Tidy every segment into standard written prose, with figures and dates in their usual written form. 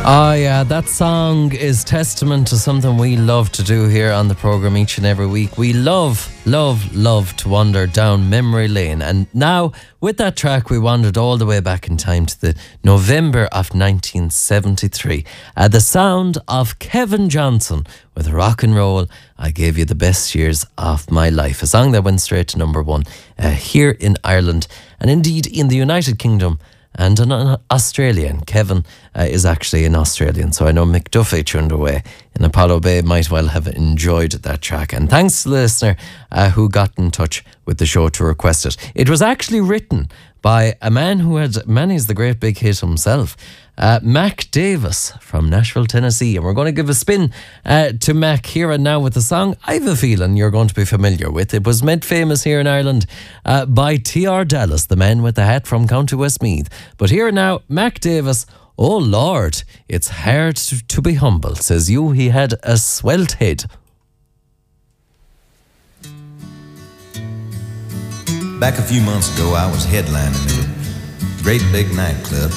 Oh yeah, that song is testament to something we love to do here on the programme each and every week. We love to wander down memory lane. And now, with that track, we wandered all the way back in time to the November of 1973. The sound of Kevin Johnson with Rock and Roll, I Gave You the Best Years of My Life. A song that went straight to number one here in Ireland and indeed in the United Kingdom and in Australia. And Kevin is actually an Australian, so I know Mick Duffy tuned away in Apollo Bay might well have enjoyed that track. And thanks to the listener who got in touch with the show to request it. It was actually written by a man who had Manny's the Great Big Hit himself, Mac Davis from Nashville, Tennessee. And we're going to give a spin to Mac here and now with a song I've a feeling you're going to be familiar with. It was made famous here in Ireland by T.R. Dallas, the man with the hat from County Westmeath. But here and now, Mac Davis, oh Lord, it's hard to be humble. Says you, he had a swelt head. Back a few months ago, I was headlining at a great big nightclub.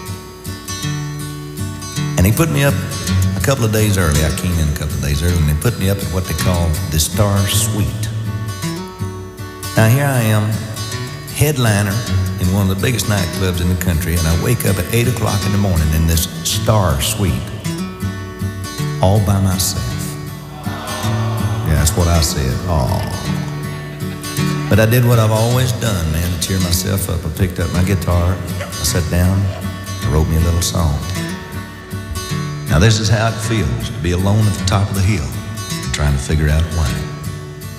And he put me up a couple of days early. I came in a couple of days early, and they put me up at what they call the Star Suite. Now here I am, headliner in one of the biggest nightclubs in the country, and I wake up at 8 o'clock in the morning in this Star Suite, all by myself. Yeah, that's what I said, aw. But I did what I've always done, man, to cheer myself up. I picked up my guitar, I sat down, I wrote me a little song. Now this is how it feels to be alone at the top of the hill, trying to figure out why.